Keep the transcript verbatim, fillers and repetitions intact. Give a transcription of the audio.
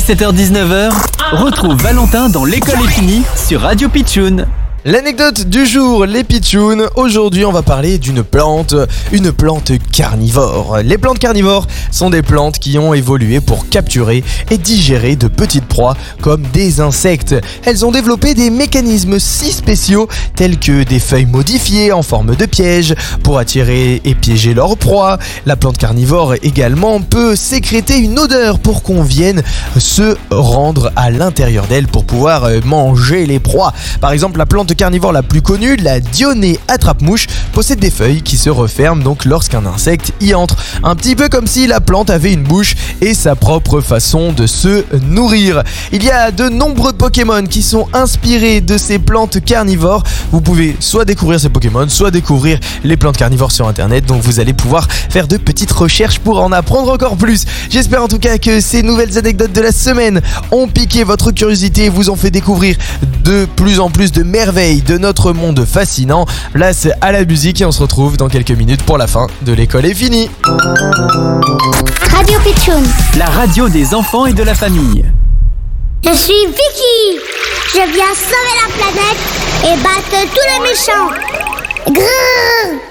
dix-sept heures dix-neuf, retrouve Valentin dans L'école est finie sur Radio Pitchoun. L'anecdote du jour, les pitchouns. Aujourd'hui, on va parler d'une plante, une plante carnivore. Les plantes carnivores sont des plantes qui ont évolué pour capturer et digérer de petites proies comme des insectes. Elles ont développé des mécanismes si spéciaux tels que des feuilles modifiées en forme de piège pour attirer et piéger leurs proies. La plante carnivore également peut sécréter une odeur pour qu'on vienne se rendre à l'intérieur d'elle pour pouvoir manger les proies. Par exemple, la plante carnivore la plus connue, la Dionée attrape-mouche, possède des feuilles qui se referment donc lorsqu'un insecte y entre. Un petit peu comme si la plante avait une bouche et sa propre façon de se nourrir. Il y a de nombreux Pokémon qui sont inspirés de ces plantes carnivores. Vous pouvez soit découvrir ces Pokémon, soit découvrir les plantes carnivores sur internet. Donc vous allez pouvoir faire de petites recherches pour en apprendre encore plus. J'espère en tout cas que ces nouvelles anecdotes de la semaine ont piqué votre curiosité et vous ont fait découvrir de plus en plus de merveilles de notre monde fascinant. Place à la musique et on se retrouve dans quelques minutes pour la fin de L'école est finie. Radio Pitchoun. La radio des enfants et de la famille. Je suis Vicky. Je viens sauver la planète et battre tous les méchants. Grrr.